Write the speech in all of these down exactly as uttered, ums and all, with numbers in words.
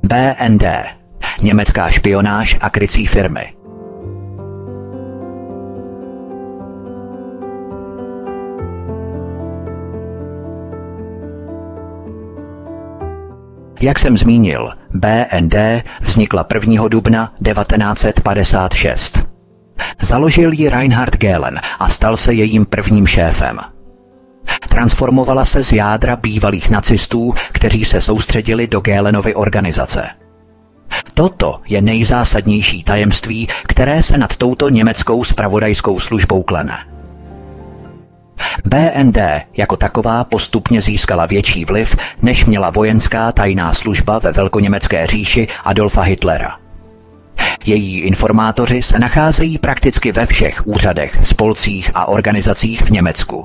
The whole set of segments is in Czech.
B N D, německá špionáž a krycí firmy. Jak jsem zmínil, B N D vznikla prvního dubna devatenáct set padesát šest. Založil ji Reinhard Gehlen a stal se jejím prvním šéfem. Transformovala se z jádra bývalých nacistů, kteří se soustředili do Gehlenovy organizace. Toto je nejzásadnější tajemství, které se nad touto německou zpravodajskou službou klene. B N D jako taková postupně získala větší vliv, než měla vojenská tajná služba ve velkoněmecké říši Adolfa Hitlera. Její informátoři se nacházejí prakticky ve všech úřadech, spolcích a organizacích v Německu.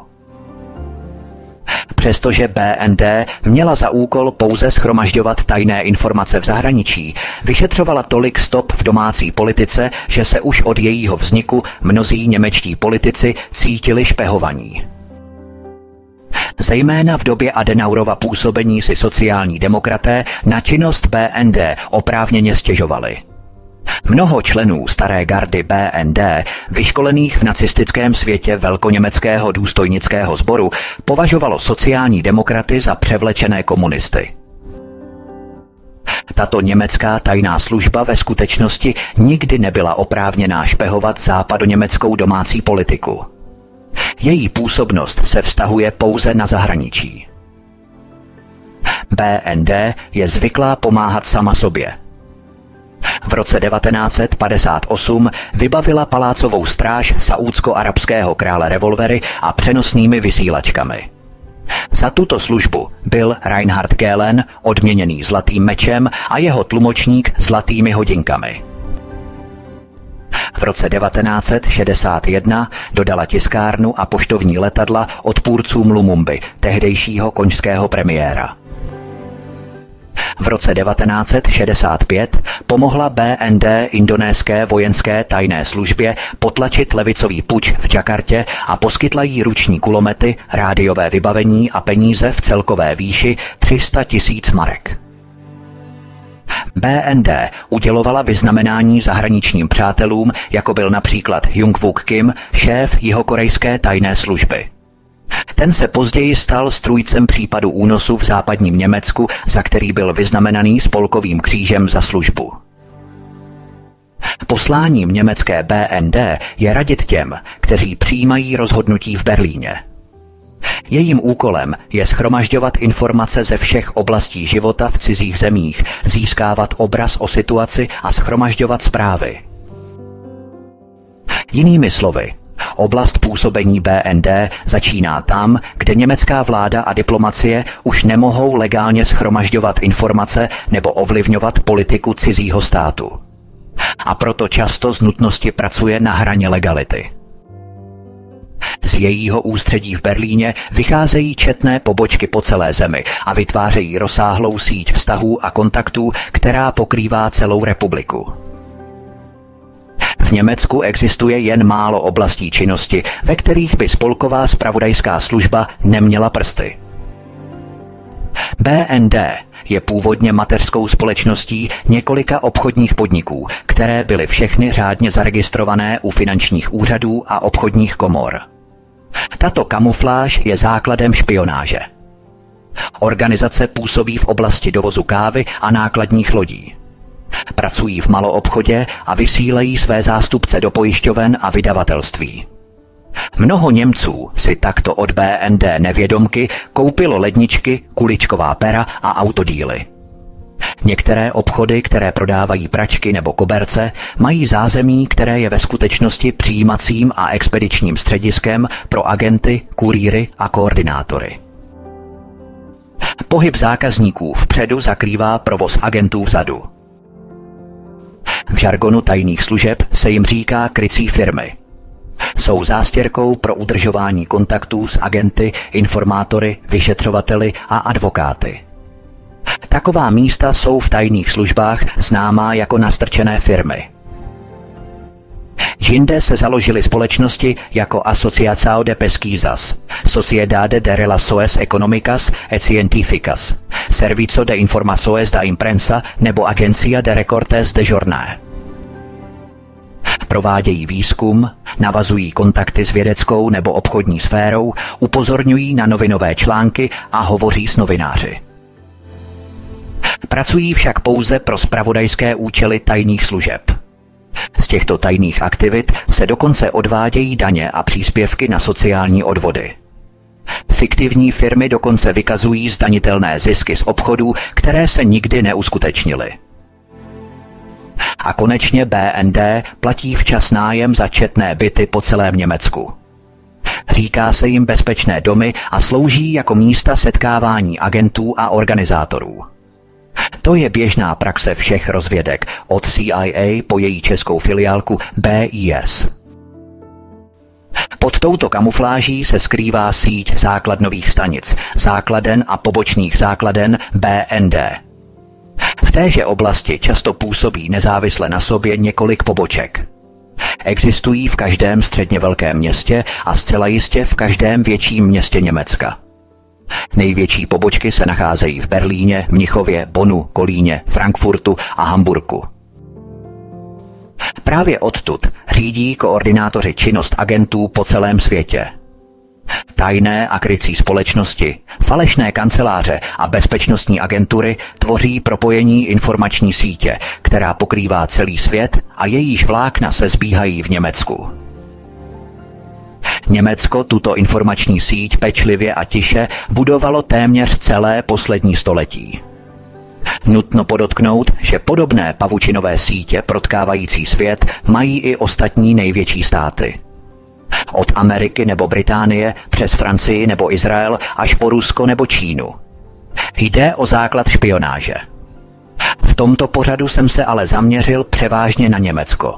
Přestože B N D měla za úkol pouze shromažďovat tajné informace v zahraničí, vyšetřovala tolik stop v domácí politice, že se už od jejího vzniku mnozí němečtí politici cítili špehovaní. Zejména v době Adenaurova působení si sociální demokraté na činnost B N D oprávněně stěžovali. Mnoho členů staré gardy B N D, vyškolených v nacistickém světě velkoněmeckého důstojnického sboru, považovalo sociální demokraty za převlečené komunisty. Tato německá tajná služba ve skutečnosti nikdy nebyla oprávněná špehovat západoněmeckou domácí politiku. Její působnost se vztahuje pouze na zahraničí. B N D je zvyklá pomáhat sama sobě. V roce devatenáct set padesát osm vybavila palácovou stráž saúdsko-arabského krále revolvery a přenosnými vysílačkami. Za tuto službu byl Reinhard Gehlen odměněný zlatým mečem a jeho tlumočník zlatými hodinkami. V roce devatenáct set šedesát jedna dodala tiskárnu a poštovní letadla odpůrcům Lumumby, tehdejšího konžského premiéra. V roce devatenáct set šedesát pět pomohla B N D indonéské vojenské tajné službě potlačit levicový puč v Jakartě a poskytla jí ruční kulomety, rádiové vybavení a peníze v celkové výši tři sta tisíc marek. B N D udělovala vyznamenání zahraničním přátelům, jako byl například Jung-Wook Kim, šéf jihokorejské tajné služby. Ten se později stal strůjcem případu únosu v západním Německu, za který byl vyznamenaný spolkovým křížem za službu. Posláním německé B N D je radit těm, kteří přijímají rozhodnutí v Berlíně. Jejím úkolem je shromažďovat informace ze všech oblastí života v cizích zemích, získávat obraz o situaci a shromažďovat zprávy. Jinými slovy, oblast působení B N D začíná tam, kde německá vláda a diplomacie už nemohou legálně shromažďovat informace nebo ovlivňovat politiku cizího státu. A proto často z nutnosti pracuje na hraně legality. Z jejího ústředí v Berlíně vycházejí četné pobočky po celé zemi a vytvářejí rozsáhlou síť vztahů a kontaktů, která pokrývá celou republiku. V Německu existuje jen málo oblastí činnosti, ve kterých by spolková zpravodajská služba neměla prsty. B N D je původně mateřskou společností několika obchodních podniků, které byly všechny řádně zaregistrované u finančních úřadů a obchodních komor. Tato kamufláž je základem špionáže. Organizace působí v oblasti dovozu kávy a nákladních lodí. Pracují v maloobchodě a vysílají své zástupce do pojišťoven a vydavatelství. Mnoho Němců si takto od B N D nevědomky koupilo ledničky, kuličková pera a autodíly. Některé obchody, které prodávají pračky nebo koberce, mají zázemí, které je ve skutečnosti přijímacím a expedičním střediskem pro agenty, kurýry a koordinátory. Pohyb zákazníků vpředu zakrývá provoz agentů vzadu. V žargonu tajných služeb se jim říká krycí firmy. Jsou zástěrkou pro udržování kontaktů s agenty, informátory, vyšetřovateli a advokáty. Taková místa jsou v tajných službách známá jako nastrčené firmy. Jinde se založily společnosti jako Asociação de Pesquisas, Sociedade de Relações Económicas e Científicas, Serviço de Informações da Imprensa nebo Agencia de Recortes de Jornée. Provádějí výzkum, navazují kontakty s vědeckou nebo obchodní sférou, upozorňují na novinové články a hovoří s novináři. Pracují však pouze pro zpravodajské účely tajných služeb. Z těchto tajných aktivit se dokonce odvádějí daně a příspěvky na sociální odvody. Fiktivní firmy dokonce vykazují zdanitelné zisky z obchodů, které se nikdy neuskutečnily. A konečně B N D platí včas nájem za četné byty po celém Německu. Říká se jim bezpečné domy a slouží jako místa setkávání agentů a organizátorů. To je běžná praxe všech rozvědek, od C I A po její českou filiálku B I S. Pod touto kamufláží se skrývá síť základnových stanic, základen a pobočných základen B N D. V téže oblasti často působí nezávisle na sobě několik poboček. Existují v každém středně velkém městě a zcela jistě v každém větším městě Německa. Největší pobočky se nacházejí v Berlíně, Mnichově, Bonnu, Kolíně, Frankfurtu a Hamburku. Právě odtud řídí koordinátoři činnost agentů po celém světě. Tajné a krycí společnosti, falešné kanceláře a bezpečnostní agentury tvoří propojení informační sítě, která pokrývá celý svět a jejíž vlákna se sbíhají v Německu. Německo tuto informační síť pečlivě a tiše budovalo téměř celé poslední století. Nutno podotknout, že podobné pavučinové sítě protkávající svět mají i ostatní největší státy. Od Ameriky nebo Británie přes Francii nebo Izrael až po Rusko nebo Čínu. Jde o základ špionáže. V tomto pořadu jsem se ale zaměřil převážně na Německo.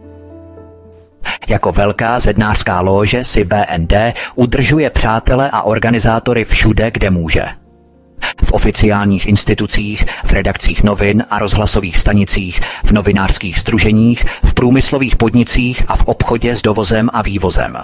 Jako velká zednářská lóže si B N D udržuje přátele a organizátory všude, kde může. V oficiálních institucích, v redakcích novin a rozhlasových stanicích, v novinářských sdruženích, v průmyslových podnicích a v obchodě s dovozem a vývozem.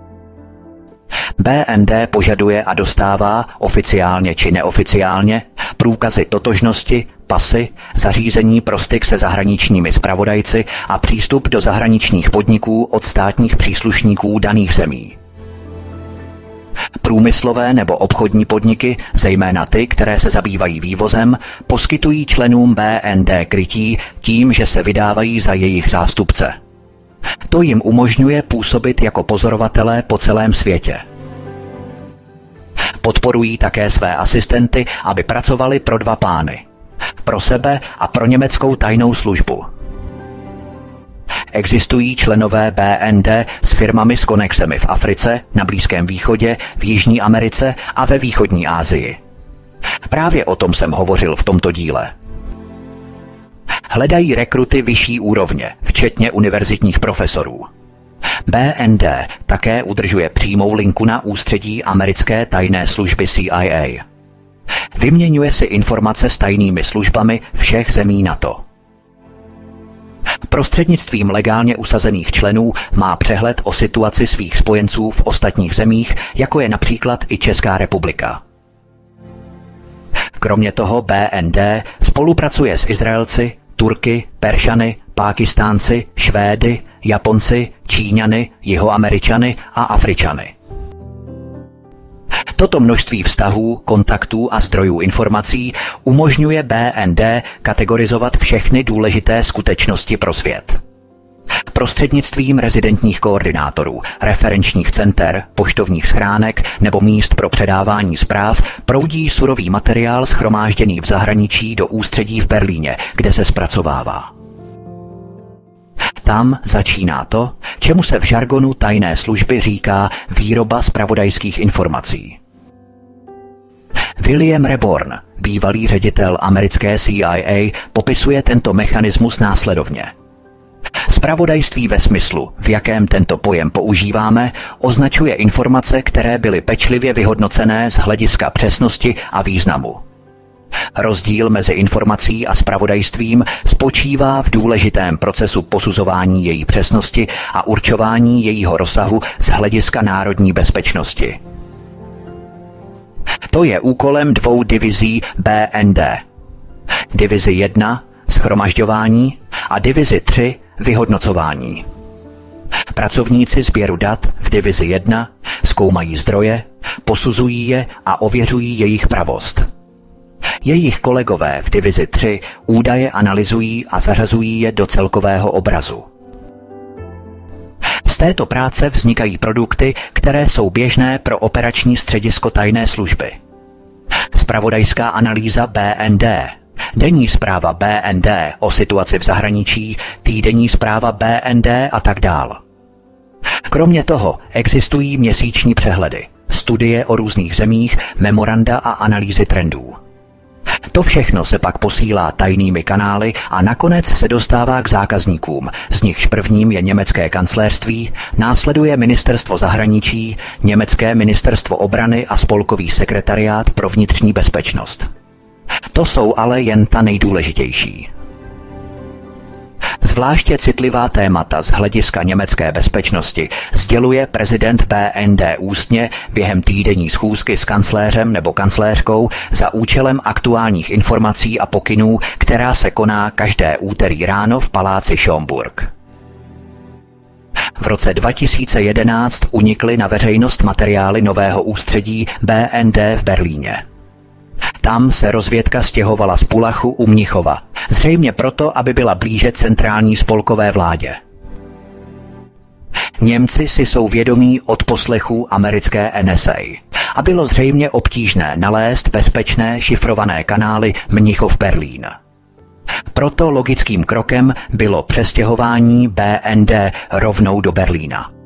B N D požaduje a dostává, oficiálně či neoficiálně, průkazy totožnosti, pasy, zařízení pro styk se zahraničními zpravodajci a přístup do zahraničních podniků od státních příslušníků daných zemí. Průmyslové nebo obchodní podniky, zejména ty, které se zabývají vývozem, poskytují členům B N D krytí tím, že se vydávají za jejich zástupce. To jim umožňuje působit jako pozorovatelé po celém světě. Podporují také své asistenty, aby pracovali pro dva pány. Pro sebe a pro německou tajnou službu. Existují členové B N D s firmami s konexemi v Africe, na Blízkém východě, v Jižní Americe a ve východní Asii. Právě o tom jsem hovořil v tomto díle. Hledají rekruty vyšší úrovně, včetně univerzitních profesorů. B N D také udržuje přímou linku na ústředí americké tajné služby C I A. Vyměňuje si informace s tajnými službami všech zemí NATO. Prostřednictvím legálně usazených členů má přehled o situaci svých spojenců v ostatních zemích, jako je například i Česká republika. Kromě toho B N D spolupracuje s Izraelci, Turky, Peršany, Pákistánci, Švédy, Japonci, Číňany, Jihoameričany a Afričany. Toto množství vztahů, kontaktů a zdrojů informací umožňuje B N D kategorizovat všechny důležité skutečnosti pro svět. Prostřednictvím rezidentních koordinátorů, referenčních center, poštovních schránek nebo míst pro předávání zpráv proudí surový materiál shromážděný v zahraničí do ústředí v Berlíně, kde se zpracovává. Tam začíná to, čemu se v žargonu tajné služby říká výroba zpravodajských informací. William Reborn, bývalý ředitel americké C I A, popisuje tento mechanismus následovně. Zpravodajství ve smyslu, v jakém tento pojem používáme, označuje informace, které byly pečlivě vyhodnocené z hlediska přesnosti a významu. Rozdíl mezi informací a zpravodajstvím spočívá v důležitém procesu posuzování její přesnosti a určování jejího rozsahu z hlediska národní bezpečnosti. To je úkolem dvou divizí B N D. Divizi jedna shromažďování a divizi tři vyhodnocování. Pracovníci sběru dat v divizi jedna zkoumají zdroje, posuzují je a ověřují jejich pravost. Jejich kolegové v divizi tři údaje analyzují a zařazují je do celkového obrazu. Z této práce vznikají produkty, které jsou běžné pro operační středisko tajné služby. Zpravodajská analýza B N D, denní zpráva B N D o situaci v zahraničí, týdenní zpráva B N D a tak dál. Kromě toho existují měsíční přehledy, studie o různých zemích, memoranda a analýzy trendů. To všechno se pak posílá tajnými kanály a nakonec se dostává k zákazníkům, z nichž prvním je německé kancléřství, následuje ministerstvo zahraničí, německé ministerstvo obrany a spolkový sekretariát pro vnitřní bezpečnost. To jsou ale jen ta nejdůležitější. Zvláště citlivá témata z hlediska německé bezpečnosti sděluje prezident B N D ústně během týdenní schůzky s kancléřem nebo kancléřkou za účelem aktuálních informací a pokynů, která se koná každé úterý ráno v paláci Schönburg. V roce dva tisíce jedenáct unikly na veřejnost materiály nového ústředí B N D v Berlíně. Tam se rozvědka stěhovala z Pullachu u Mnichova, zřejmě proto, aby byla blíže centrální spolkové vládě. Němci si jsou vědomí odposlechů americké N S A a bylo zřejmě obtížné nalézt bezpečné šifrované kanály Mnichov-Berlín. Proto logickým krokem bylo přestěhování B N D rovnou do Berlína.